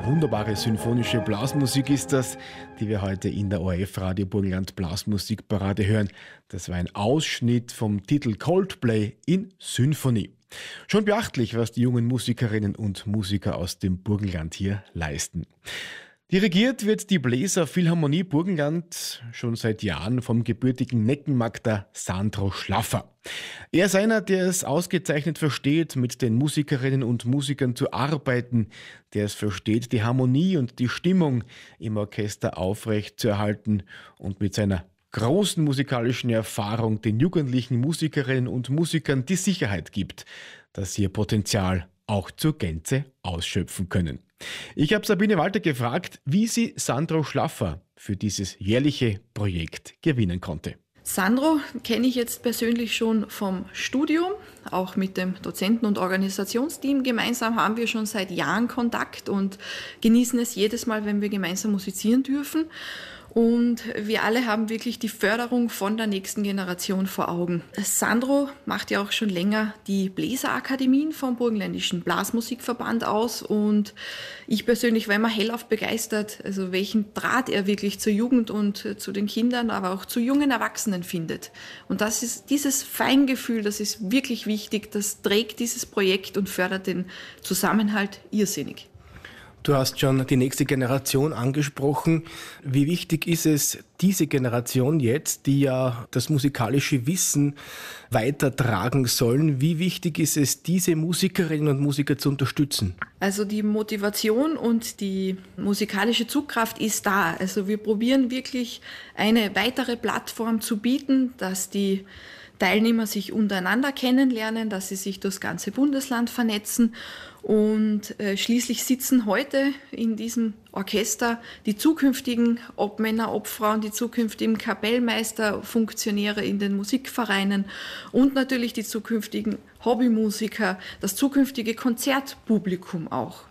wunderbare symphonische Blasmusik ist das, die wir heute in der ORF Radio Burgenland Blasmusikparade hören. Das war ein Ausschnitt vom Titel Coldplay in Symphonie. Schon beachtlich, was die jungen Musikerinnen und Musiker aus dem Burgenland hier leisten. Dirigiert wird die Bläser Philharmonie Burgenland schon seit Jahren vom gebürtigen Neckenmagder Sandro Schlaffer. Er ist einer, der es ausgezeichnet versteht, mit den Musikerinnen und Musikern zu arbeiten, der es versteht, die Harmonie und die Stimmung im Orchester aufrecht zu erhalten und mit seiner großen musikalischen Erfahrung den jugendlichen Musikerinnen und Musikern die Sicherheit gibt, dass sie ihr Potenzial auch zur Gänze ausschöpfen können. Ich habe Sabine Walter gefragt, wie sie Sandro Schlaffer für dieses jährliche Projekt gewinnen konnte. Sandro kenne ich jetzt persönlich schon vom Studium, auch mit dem Dozenten- und Organisationsteam. Gemeinsam haben wir schon seit Jahren Kontakt und genießen es jedes Mal, wenn wir gemeinsam musizieren dürfen. Und wir alle haben wirklich die Förderung von der nächsten Generation vor Augen. Sandro macht ja auch schon länger die Bläserakademien vom Burgenländischen Blasmusikverband aus und ich persönlich war immer hellauf begeistert, also welchen Draht er wirklich zur Jugend und zu den Kindern, aber auch zu jungen Erwachsenen findet. Und das ist dieses Feingefühl, das ist wirklich wichtig, das trägt dieses Projekt und fördert den Zusammenhalt irrsinnig. Du hast schon die nächste Generation angesprochen. Wie wichtig ist es, diese Generation jetzt, die ja das musikalische Wissen weitertragen sollen, wie wichtig ist es, diese Musikerinnen und Musiker zu unterstützen? Also die Motivation und die musikalische Zugkraft ist da. Also wir probieren wirklich eine weitere Plattform zu bieten, dass die Teilnehmer sich untereinander kennenlernen, dass sie sich durchs ganze Bundesland vernetzen und schließlich sitzen heute in diesem Orchester die zukünftigen Obmänner, Obfrauen, die zukünftigen Kapellmeister, Funktionäre in den Musikvereinen und natürlich die zukünftigen Hobbymusiker, das zukünftige Konzertpublikum auch.